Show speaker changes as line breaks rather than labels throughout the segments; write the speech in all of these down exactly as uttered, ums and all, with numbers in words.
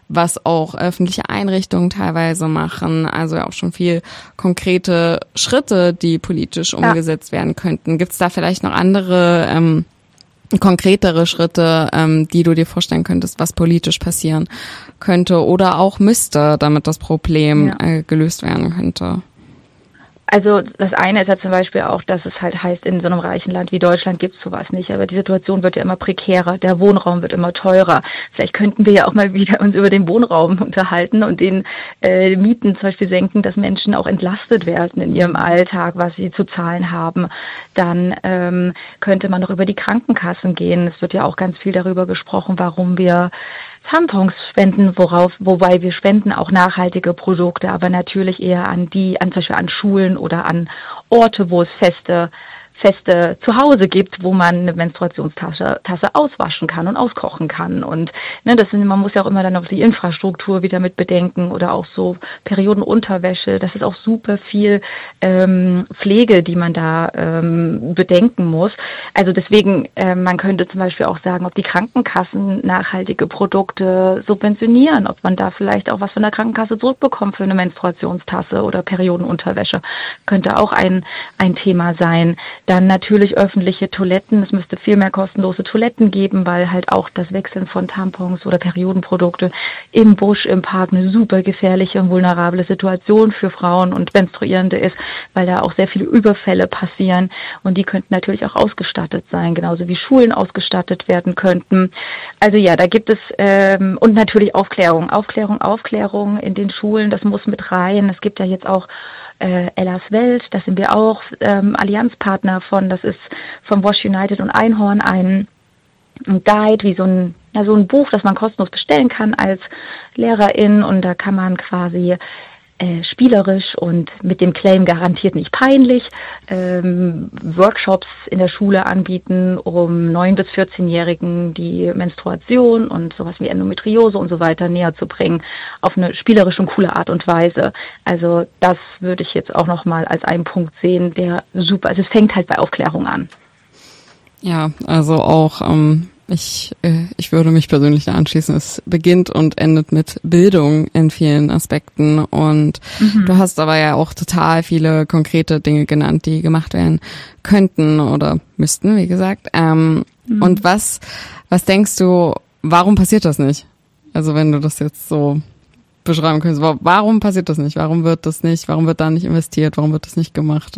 was auch öffentliche Einrichtungen teilweise machen. Also ja auch schon viel konkrete Schritte, die politisch umgesetzt ja. werden könnten. Gibt es da vielleicht noch andere ähm, konkretere Schritte, ähm, die du dir vorstellen könntest, was politisch passieren könnte oder auch müsste, damit das Problem ja. äh, gelöst werden könnte?
Also das eine ist ja zum Beispiel auch, dass es halt heißt, in so einem reichen Land wie Deutschland gibt's sowas nicht. Aber die Situation wird ja immer prekärer, der Wohnraum wird immer teurer. Vielleicht könnten wir ja auch mal wieder uns über den Wohnraum unterhalten und den äh, Mieten zum Beispiel senken, dass Menschen auch entlastet werden in ihrem Alltag, was sie zu zahlen haben. Dann ähm, könnte man noch über die Krankenkassen gehen. Es wird ja auch ganz viel darüber gesprochen, warum wir Tampons spenden, worauf, wobei wir spenden auch nachhaltige Produkte, aber natürlich eher an die, an zum Beispiel an Schulen oder an Orte, wo es feste feste Zuhause gibt, wo man eine Menstruationstasche Tasse auswaschen kann und auskochen kann. Und ne, das sind, man muss ja auch immer dann auf die Infrastruktur wieder mit bedenken oder auch so Periodenunterwäsche. Das ist auch super viel ähm, Pflege, die man da ähm, bedenken muss. Also deswegen, äh, man könnte zum Beispiel auch sagen, ob die Krankenkassen nachhaltige Produkte subventionieren, ob man da vielleicht auch was von der Krankenkasse zurückbekommt für eine Menstruationstasse oder Periodenunterwäsche. Könnte auch ein ein Thema sein. Dann natürlich öffentliche Toiletten. Es müsste viel mehr kostenlose Toiletten geben, weil halt auch das Wechseln von Tampons oder Periodenprodukte im Busch, im Park eine super gefährliche und vulnerable Situation für Frauen und Menstruierende ist, weil da auch sehr viele Überfälle passieren und die könnten natürlich auch ausgestattet sein, genauso wie Schulen ausgestattet werden könnten. Also ja, da gibt es ähm, und natürlich Aufklärung, Aufklärung, Aufklärung in den Schulen, das muss mit rein. Es gibt ja jetzt auch Äh, Ellas Welt, da sind wir auch ähm, Allianzpartner von, das ist von Wash United und Einhorn ein, ein Guide, wie so ein, ja, so ein Buch, das man kostenlos bestellen kann als Lehrerin und da kann man quasi äh, spielerisch und mit dem Claim garantiert nicht peinlich ähm, Workshops in der Schule anbieten, um neun bis vierzehnjährigen die Menstruation und sowas wie Endometriose und so weiter näher zu bringen, auf eine spielerische und coole Art und Weise. Also das würde ich jetzt auch nochmal als einen Punkt sehen, der super, also es fängt halt bei Aufklärung an.
Ja, also auch ähm Ich, äh, ich würde mich persönlich da anschließen. Es beginnt und endet mit Bildung in vielen Aspekten. Und mhm. du hast aber ja auch total viele konkrete Dinge genannt, die gemacht werden könnten oder müssten, wie gesagt. Ähm, mhm. Und was, was denkst du, warum passiert das nicht? Also wenn du das jetzt so beschreiben könntest, warum passiert das nicht? Warum wird das nicht? Warum wird da nicht investiert? Warum wird das nicht gemacht?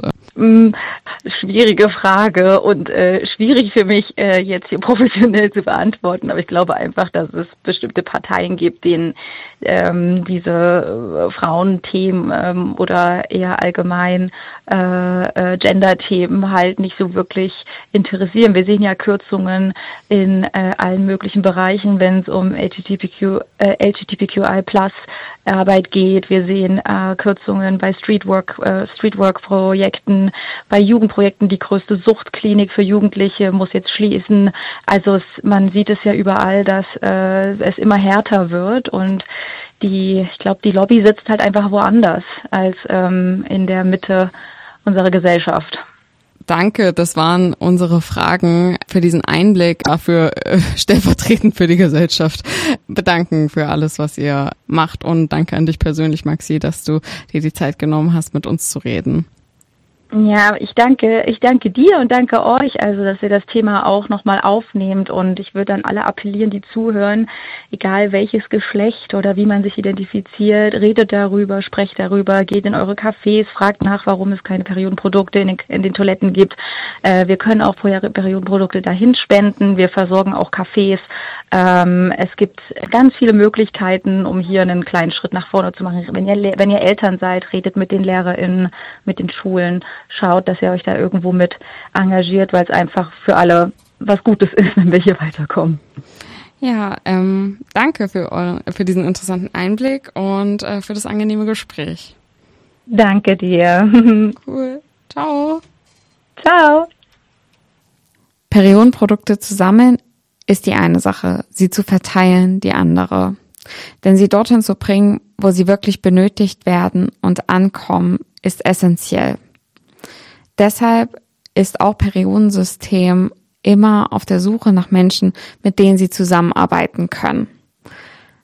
Schwierige Frage und äh, schwierig für mich äh, jetzt hier professionell zu beantworten, aber ich glaube einfach, dass es bestimmte Parteien gibt, denen ähm, diese äh, Frauenthemen ähm, oder eher allgemein äh, äh, Gender-Themen halt nicht so wirklich interessieren. Wir sehen ja Kürzungen in äh, allen möglichen Bereichen, wenn es um L G B T Q, äh, L G B T Q I plus Arbeit geht. Wir sehen äh, Kürzungen bei Streetwork, äh, Streetwork-Projekten, bei Jugendprojekten. Die größte Suchtklinik für Jugendliche muss jetzt schließen. Also es, man sieht es ja überall, dass äh, es immer härter wird und die, ich glaube, die Lobby sitzt halt einfach woanders als ähm, in der Mitte unserer Gesellschaft.
Danke, das waren unsere Fragen für diesen Einblick, dafür äh, stellvertretend für die Gesellschaft bedanken für alles, was ihr macht und danke an dich persönlich, Maxi, dass du dir die Zeit genommen hast, mit uns zu reden.
Ja, ich danke, ich danke dir und danke euch, also dass ihr das Thema auch nochmal aufnehmt und ich würde an alle appellieren, die zuhören, egal welches Geschlecht oder wie man sich identifiziert, redet darüber, sprecht darüber, geht in eure Cafés, fragt nach, warum es keine Periodenprodukte in den, in den Toiletten gibt. Äh, wir können auch Periodenprodukte dahin spenden, wir versorgen auch Cafés. Ähm, es gibt ganz viele Möglichkeiten, um hier einen kleinen Schritt nach vorne zu machen. Wenn ihr, wenn ihr Eltern seid, redet mit den LehrerInnen, mit den Schulen, schaut, dass ihr euch da irgendwo mit engagiert, weil es einfach für alle was Gutes ist, wenn wir hier weiterkommen.
Ja, ähm, danke für eure, für diesen interessanten Einblick und äh, für das angenehme Gespräch.
Danke dir.
Cool. Ciao.
Ciao.
Periodenprodukte zu sammeln ist die eine Sache, sie zu verteilen die andere. Denn sie dorthin zu bringen, wo sie wirklich benötigt werden und ankommen, ist essentiell. Deshalb ist auch Periodensystem immer auf der Suche nach Menschen, mit denen sie zusammenarbeiten können.